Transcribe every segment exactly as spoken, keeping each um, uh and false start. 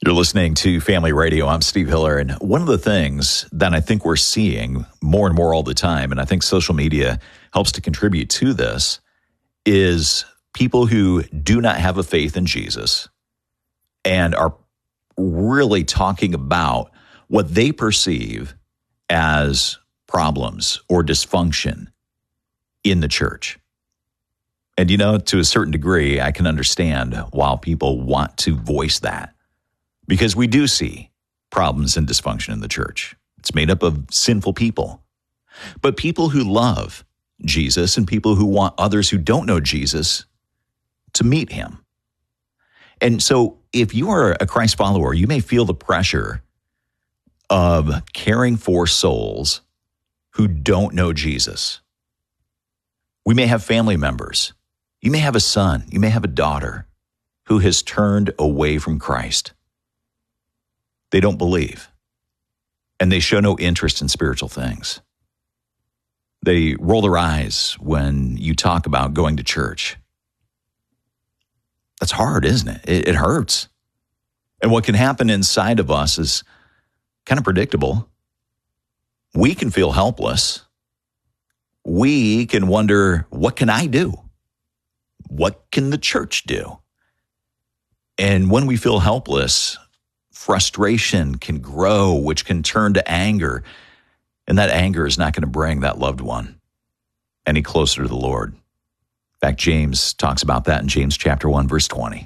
You're listening to Family Radio. I'm Steve Hiller, and one of the things that I think we're seeing more and more all the time, and I think social media helps to contribute to this, is people who do not have a faith in Jesus and are really talking about what they perceive as problems or dysfunction in the church. And, you know, to a certain degree, I can understand why people want to voice that. Because we do see problems and dysfunction in the church. It's made up of sinful people. But people who love Jesus and people who want others who don't know Jesus to meet him. And so if you are a Christ follower, you may feel the pressure of caring for souls who don't know Jesus. We may have family members. You may have a son. You may have a daughter who has turned away from Christ. They don't believe, and they show no interest in spiritual things. They roll their eyes when you talk about going to church. That's hard, isn't it? It, it hurts. And what can happen inside of us is kind of predictable. We can feel helpless. We can wonder, what can I do? What can the church do? And when we feel helpless, frustration can grow, which can turn to anger. And that anger is not going to bring that loved one any closer to the Lord. In fact, James talks about that in James chapter one, verse twenty.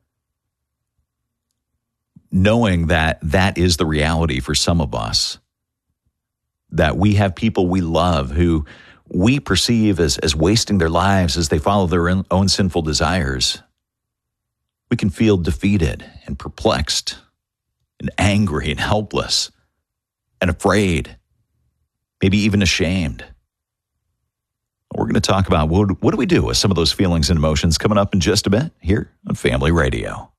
Knowing that that is the reality for some of us, that we have people we love who we perceive as, as wasting their lives as they follow their own, own sinful desires, we can feel defeated and perplexed and angry and helpless and afraid, maybe even ashamed. We're going to talk about what, what do we do with some of those feelings and emotions coming up in just a bit here on Family Radio.